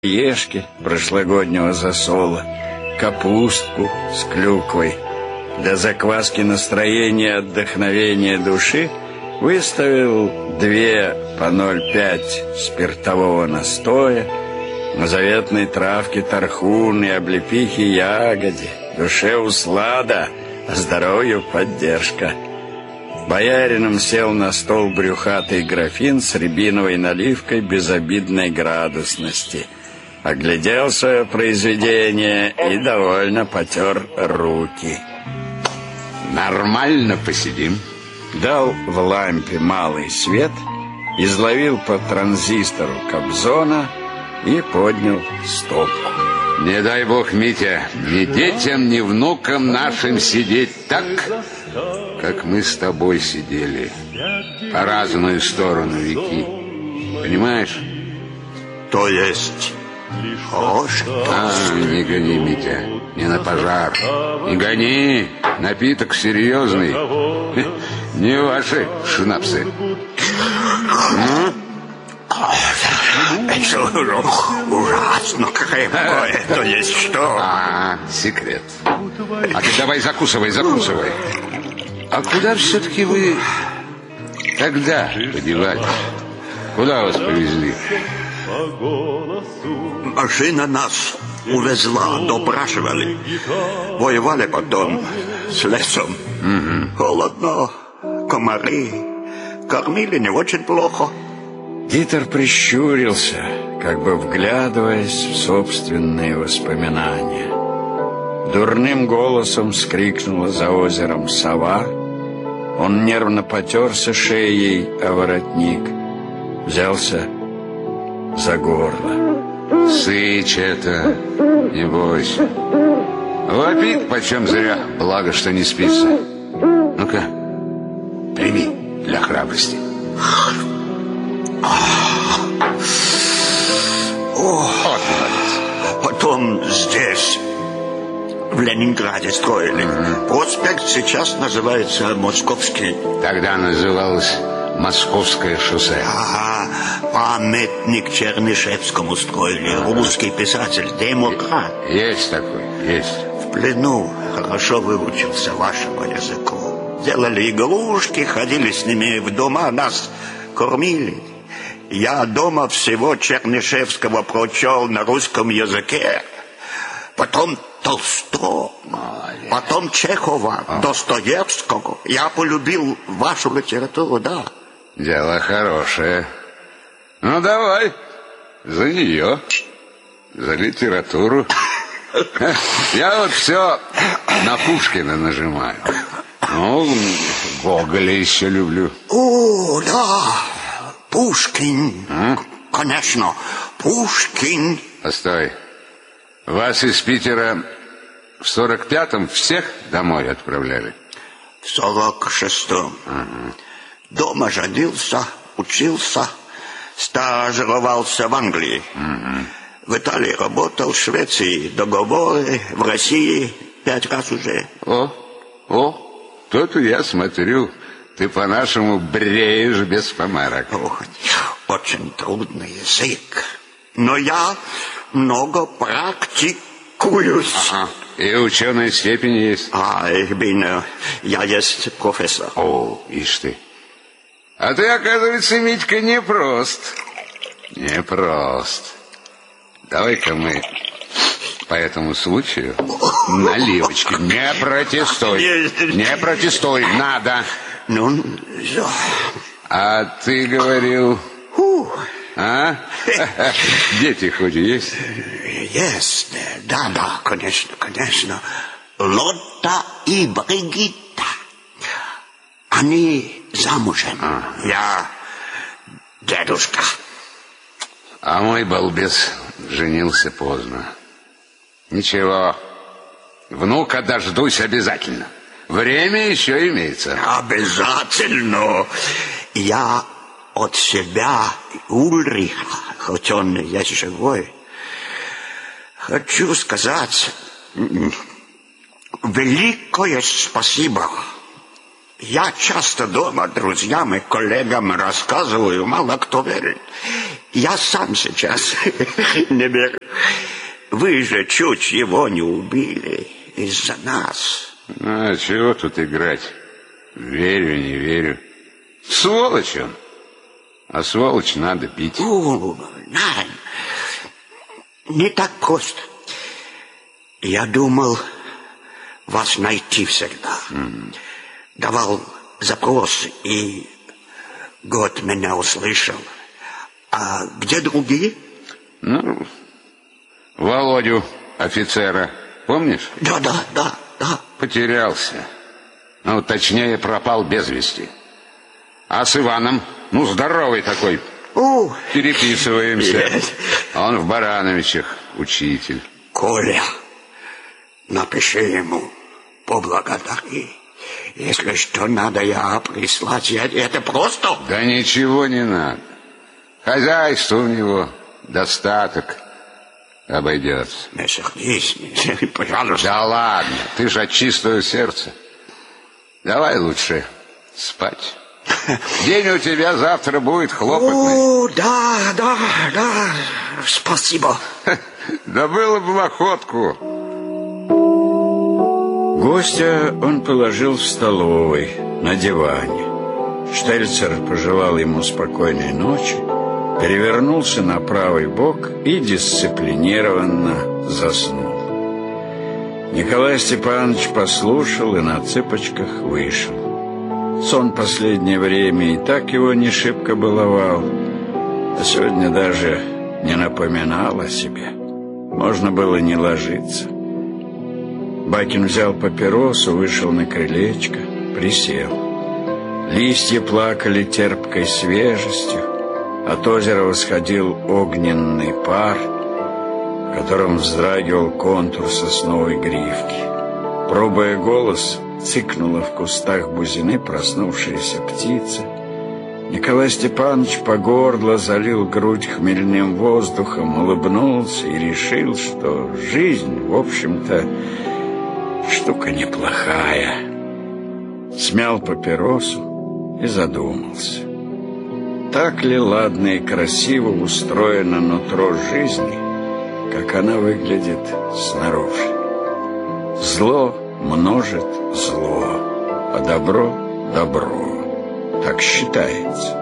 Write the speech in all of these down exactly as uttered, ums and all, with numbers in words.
Ешки прошлогоднего засола, капустку с клюквой. Для закваски настроения и отдохновения души выставил две по ноль пять спиртового настоя, на заветной травке тархун и облепихи ягоде. Душе услада, а здоровью поддержка. Боярином сел на стол брюхатый графин с рябиновой наливкой безобидной градусности. Оглядел свое произведение и довольно потер руки. Нормально посидим. Дал в лампе малый свет, изловил по транзистору Кобзона и поднял стопку. Не дай бог, Митя, ни детям, ни внукам нашим сидеть так, как мы с тобой сидели, по разную сторону реки. Понимаешь? То есть... О, что? А, не гони, Митя, не на пожар. Не гони, напиток серьезный. Не ваши шнапсы. Это ужасно крепкое. То есть что? А, секрет. А ты давай закусывай, закусывай. А куда все-таки вы тогда подевались? Куда вас повезли? Машина нас увезла, допрашивали. Воевали потом с лесом. Угу. Холодно, комары. Кормили не очень плохо. Дитер прищурился, как бы вглядываясь в собственные воспоминания. Дурным голосом вскрикнула за озером сова. Он нервно потерся шеей о воротник, взялся за горло. Сыч это, не бойся. Вопит почем зря, благо, что не спится. Ну-ка, прими для храбрости. О, потом здесь, в Ленинграде, строили. Mm-hmm. Проспект сейчас называется Московский. Тогда называлось Московское шоссе. А, памятник Чернышевскому строили. Русский писатель, демократ. Есть такой, есть. В плену хорошо выучился вашему языку. Делали игрушки, ходили с ними в дома, нас кормили. Я дома всего Чернышевского прочел на русском языке. Потом Толстого, Молодец. Потом Чехова, О. Достоевского. Я полюбил вашу литературу, да. Дело хорошее. Ну, давай, за нее, за литературу. Я вот все на Пушкина нажимаю. Ну, Гоголя еще люблю. О, да, Пушкин. А? Конечно, Пушкин. Постой. Вас из Питера в сорок пятом всех домой отправляли? В сорок шестом. Ага. Дома женился, учился, стажировался в Англии. Ага. В Италии работал, в Швеции договоры, в России пять раз уже. О, о, то-то я смотрю, ты по-нашему бреешь без помарок. Ох, очень трудный язык. Но я много практикуюсь. Ага. И ученая степень есть. А, ich bin, я есть профессор. О, ишь ты. А ты, оказывается, Митька, непрост. Непрост. Давай-ка мы по этому случаю наливочки. Не протестуй. Не протестуй, надо. Ну, а ты говорил... А? Дети хоть есть? Есть, да, да, конечно, конечно. Лотта и Бригитта. Они замужем. А. Я дедушка. А мой балбес женился поздно. Ничего, внука дождусь обязательно. Время еще имеется. Обязательно. Я от себя Ульриха, хоть он есть живой, хочу сказать великое спасибо. Я часто дома друзьям и коллегам рассказываю, мало кто верит. Я сам сейчас не беру. Вы же чуть его не убили из-за нас. Ну, а чего тут играть? Верю, не верю. Сволочь он. А сволочь надо бить. О, нет, не так просто. Я думал вас найти всегда. Mm. Давал запрос, и год меня услышал. А где другие? Ну, Володю, офицера, помнишь? Да, да, да, да. Потерялся. Ну, точнее, пропал без вести. А с Иваном, ну, здоровый такой, О, переписываемся. Нет. Он в Барановичах, учитель. Коля, напиши ему, поблагодари. Если что надо, я прислать. Я, это просто... Да ничего не надо. Хозяйство у него, достаток, обойдется. Не сердись, не, пожалуйста. Да ладно, ты же от чистого сердца. Давай лучше спать. День у тебя завтра будет хлопотный. О, да, да, да, спасибо. Да было бы в охотку. Гостя он положил в столовой на диване. Штельцер пожелал ему спокойной ночи, перевернулся на правый бок и дисциплинированно заснул. Николай Степанович послушал и на цыпочках вышел. Сон последнее время и так его не шибко баловал, а сегодня даже не напоминал о себе. Можно было не ложиться. Бакин взял папиросу, вышел на крылечко, присел. Листья плакали терпкой свежестью, от озера восходил огненный пар, в котором вздрагивал контур сосновой гривки. Пробуя голос, цикнула в кустах бузины проснувшаяся птица. Николай Степанович по горло залил грудь хмельным воздухом, улыбнулся и решил, что жизнь, в общем-то, штука неплохая. Смял папиросу и задумался. Так ли ладно и красиво устроено нутро жизни, как она выглядит снаружи? Зло множит зло, а добро — добро. Так считается.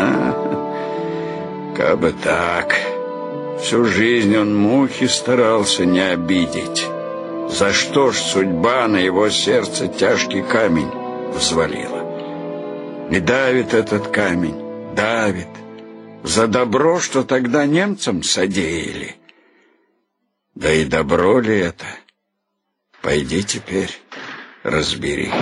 А? Кабы так. Всю жизнь он мухи старался не обидеть. За что ж судьба на его сердце тяжкий камень взвалила? И давит этот камень, давит. За добро, что тогда немцам содеяли. Да и добро ли это? Пойди теперь, разбери.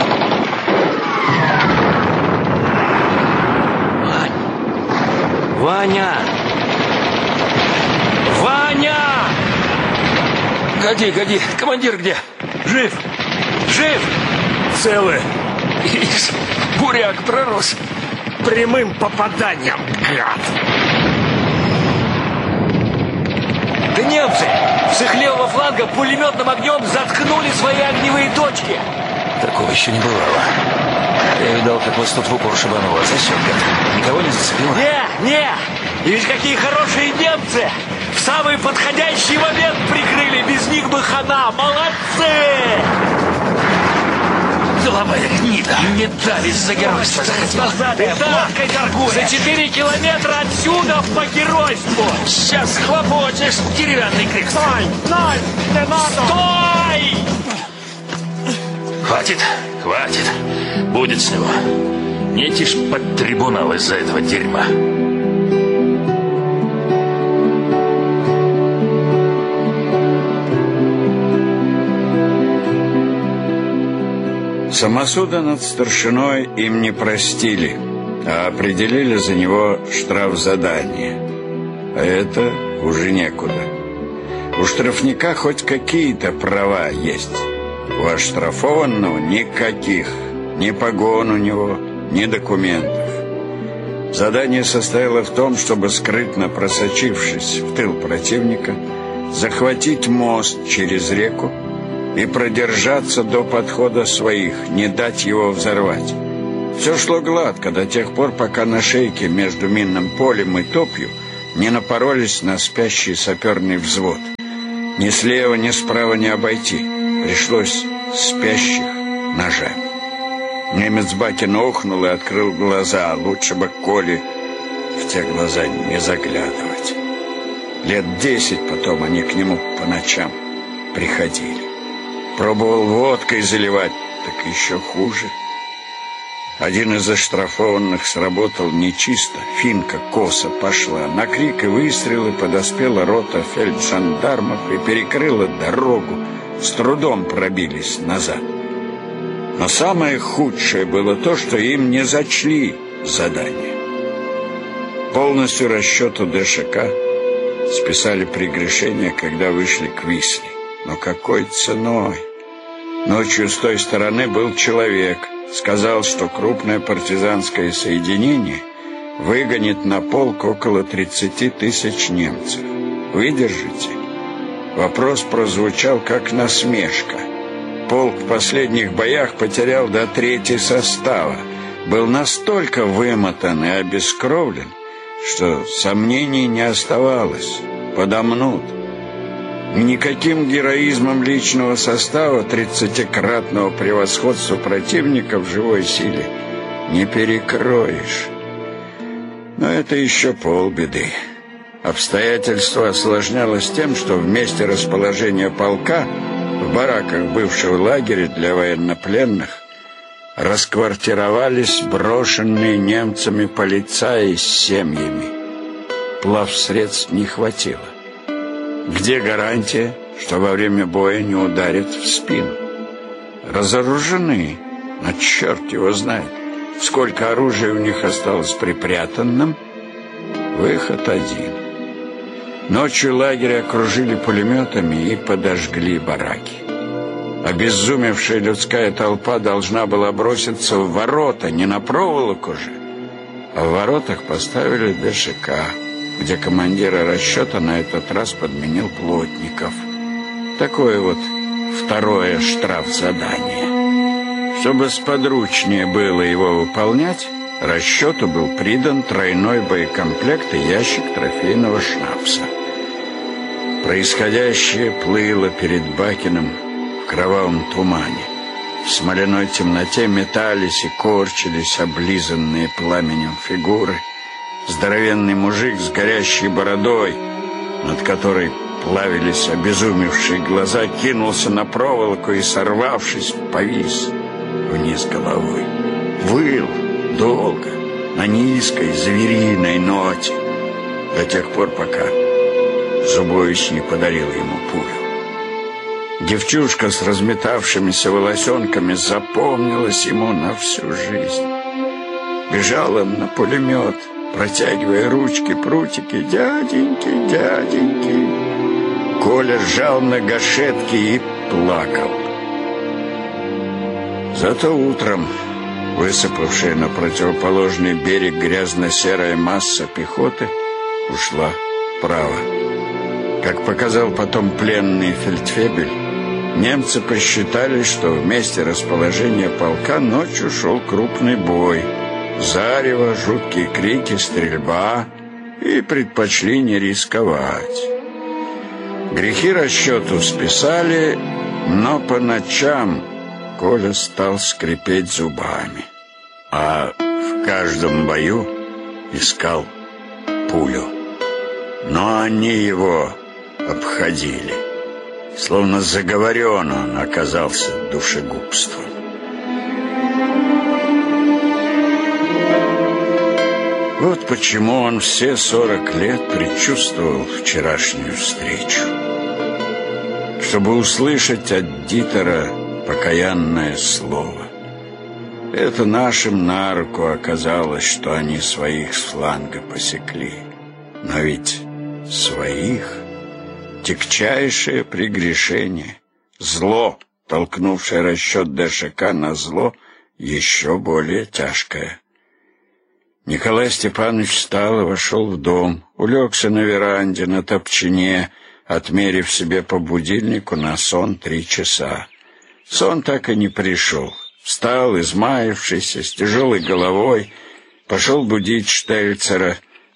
Вань! Ваня! Ваня! Годи, годи, командир где? Жив! Жив! Целы. Ишь, буряк пророс. Прямым попаданием, гад. Да немцы с их левого фланга пулеметным огнем заткнули свои огневые точки. Такого еще не бывало. Я видал, как вас тут в упор шибануло. Зачем, гад? Никого не зацепило? Не, не! И ведь какие хорошие немцы! В самый подходящий момент прикрыли. Без них бы хана. Молодцы! Деловая гнида. Не дали за геройство. Ты плавкой торгуешь. За четыре километра отсюда по геройству. Сейчас хлопочешь, деревянный крик. Стой! Стой! Не надо! Стой! Хватит, хватит. Будет с него. Не тишь под трибунал из-за этого дерьма. Самосуда над старшиной им не простили, а определили за него штрафзадание. А это уже некуда. У штрафника хоть какие-то права есть. У оштрафованного никаких. Ни погон у него, ни документов. Задание состояло в том, чтобы, скрытно просочившись в тыл противника, захватить мост через реку и продержаться до подхода своих, не дать его взорвать. Все шло гладко до тех пор, пока на шейке между минным полем и топью не напоролись на спящий саперный взвод. Ни слева, ни справа не обойти. Пришлось спящих ножами. Немец Бакин охнул и открыл глаза. Лучше бы Коле в те глаза не заглядывать. Лет десять потом они к нему по ночам приходили. Пробовал водкой заливать, так еще хуже. Один из оштрафованных сработал нечисто. Финка косо пошла. На крик и выстрелы подоспела рота фельджандармов и перекрыла дорогу. С трудом пробились назад. Но самое худшее было то, что им не зачли задание. Полностью расчету ДШК списали прегрешения, когда вышли к Висле. Но какой ценой? Ночью с той стороны был человек. Сказал, что крупное партизанское соединение выгонит на полк около тридцати тысяч немцев. Выдержите? Вопрос прозвучал как насмешка. Полк в последних боях потерял до трети состава. Был настолько вымотан и обескровлен, что сомнений не оставалось. Подомнут. Никаким героизмом личного состава тридцатикратного превосходства противника в живой силе не перекроешь. Но это еще полбеды. Обстоятельство осложнялось тем, что в месте расположения полка, в бараках бывшего лагеря для военнопленных, расквартировались брошенные немцами полицаи с семьями. Плавсредств не хватило. Где гарантия, что во время боя не ударят в спину? Разоружены, но черт его знает, сколько оружия у них осталось припрятанным. Выход один. Ночью лагерь окружили пулеметами и подожгли бараки. Обезумевшая людская толпа должна была броситься в ворота, не на проволоку же. А в воротах поставили ДШК, где командира расчета на этот раз подменил Плотников. Такое вот второе штрафзадание. Чтобы сподручнее было его выполнять, расчету был придан тройной боекомплект и ящик трофейного шнапса. Происходящее плыло перед Бакиным в кровавом тумане. В смоляной темноте метались и корчились облизанные пламенем фигуры. Здоровенный мужик с горящей бородой, над которой плавились обезумевшие глаза, кинулся на проволоку и, сорвавшись, повис вниз головой. Выл долго, на низкой звериной ноте, до тех пор, пока Зубович не подарил ему пулю. Девчушка с разметавшимися волосенками запомнилась ему на всю жизнь. Бежал он на пулемет, протягивая ручки, прутики. «Дяденьки, дяденьки!» Коля сжал на гашетке и плакал. Зато утром высыпавшая на противоположный берег грязно-серая масса пехоты ушла вправо. Как показал потом пленный фельдфебель, немцы посчитали, что в месте расположения полка ночью шел крупный бой. Зарево, жуткие крики, стрельба, и предпочли не рисковать. Грехи расчету списали, но по ночам Коля стал скрипеть зубами, а в каждом бою искал пулю. Но они его обходили, словно заговорен он оказался душегубством. Вот почему он все сорок лет предчувствовал вчерашнюю встречу. Чтобы услышать от Дитера покаянное слово. Это нашим на руку оказалось, что они своих с фланга посекли. Но ведь своих — тягчайшее прегрешение. Зло, толкнувшее расчет ДШК на зло, еще более тяжкое. Николай Степанович встал и вошел в дом, улегся на веранде, на топчине, отмерив себе по будильнику на сон три часа. Сон так и не пришел. Встал, измаявшийся, с тяжелой головой, пошел будить Штельцера,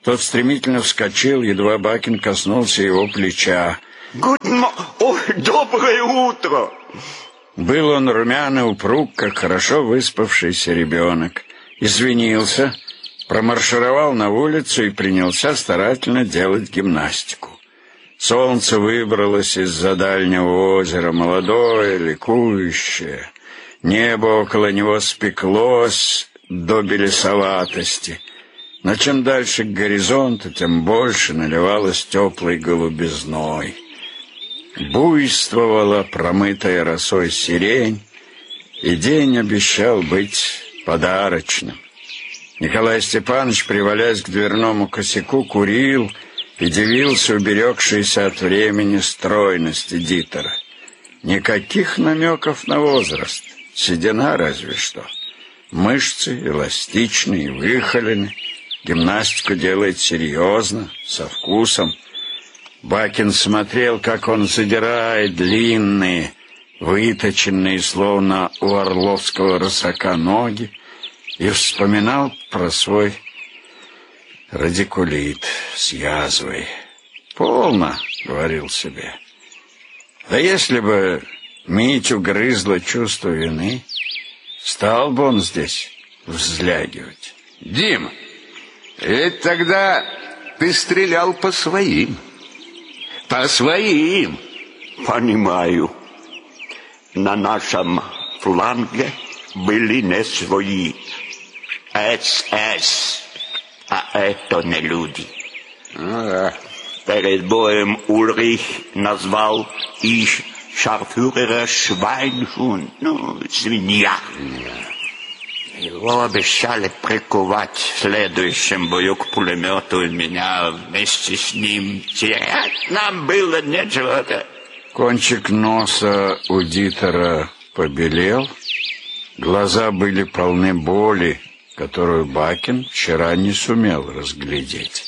Тот стремительно вскочил, едва Бакин коснулся его плеча. Ой, доброе утро! Был он румяный, упруг, как хорошо выспавшийся ребенок. Извинился, промаршировал на улицу и принялся старательно делать гимнастику. Солнце выбралось из-за дальнего озера, молодое, ликующее. Небо около него спеклось до белесоватости. Но чем дальше к горизонту, тем больше наливалось теплой голубизной. Буйствовала промытая росой сирень, и день обещал быть подарочным. Николай Степанович, привалясь к дверному косяку, курил и дивился уберегшейся от времени стройности Дитера. Никаких намеков на возраст, седина разве что. Мышцы эластичные, выхолены, гимнастику делает серьезно, со вкусом. Бакин смотрел, как он задирает длинные, выточенные, словно у орловского рысака, ноги, и вспоминал про свой радикулит с язвой. «Полно», — говорил себе. «Да если бы Митю грызло чувство вины, стал бы он здесь взлягивать». «Дим, ведь тогда ты стрелял по своим». По своим. Понимаю. На нашем фланге были не свои. СС. А это не люди. Ага. Перед боем Ульрих назвал их шарфюрера Швайншун. Ну, свинья. Его обещали приковать в следующем бою к пулемету, и меня вместе с ним терять нам было нечего. Кончик носа у Дитера побелел, глаза были полны боли, которую Бакин вчера не сумел разглядеть.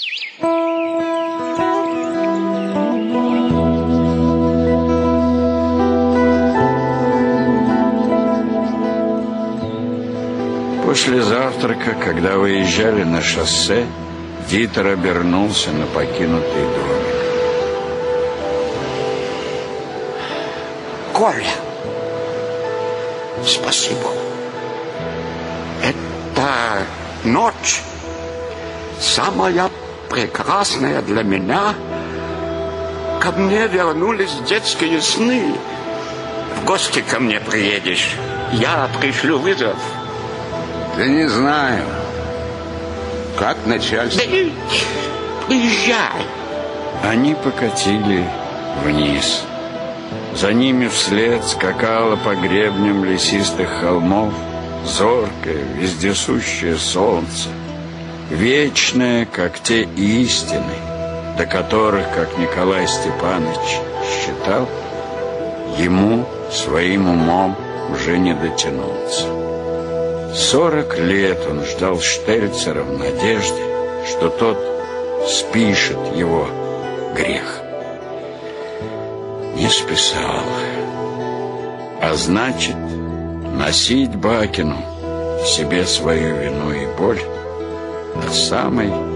После завтрака, когда выезжали на шоссе, Дитер обернулся на покинутый домик. Коля, спасибо. Эта ночь самая прекрасная для меня. Ко мне вернулись детские сны. В гости ко мне приедешь, я пришлю вызов. Да не знаю. Как начальство? Да и приезжай. Они покатили вниз. За ними вслед скакало по гребням лесистых холмов зоркое, вездесущее солнце, вечное, как те истины, до которых, как Николай Степанович считал, ему своим умом уже не дотянуться. Сорок лет он ждал Штельцера в надежде, что тот спишет его грех. Не списал. А значит, носить Бакину в себе свою вину и боль до самой